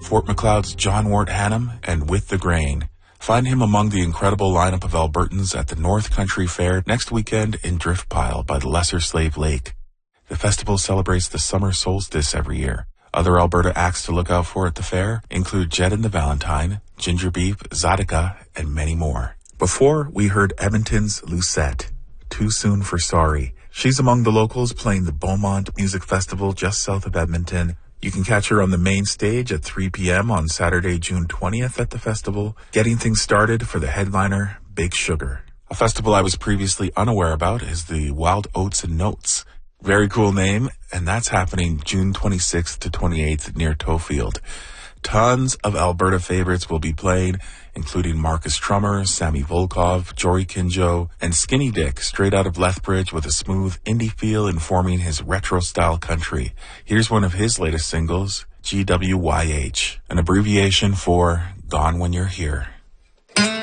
Fort Macleod's John Wart Hannam, and With the Grain. Find him among the incredible lineup of Albertans at the North Country Fair next weekend in Driftpile by the Lesser Slave Lake. The festival celebrates the summer solstice every year. Other Alberta acts to look out for at the fair include Jed and the Valentine, Ginger Beef, Zydeco, and many more. Before, we heard Edmonton's Lucette, Too Soon for Sorry. She's among the locals playing the Beaumont Music Festival just south of Edmonton. You can catch her on the main stage at 3 p.m. on Saturday, June 20th at the festival, getting things started for the headliner, Big Sugar. A festival I was previously unaware about is the Wild Oats and Notes. Very cool name, and that's happening June 26th to 28th near Toefield. Tons of Alberta favorites will be playing, including Marcus Trummer, Sammy Volkov, Jory Kinjo, and Skinny Dick, straight out of Lethbridge with a smooth indie feel informing his retro-style country. Here's one of his latest singles, GWYH, an abbreviation for Gone When You're Here.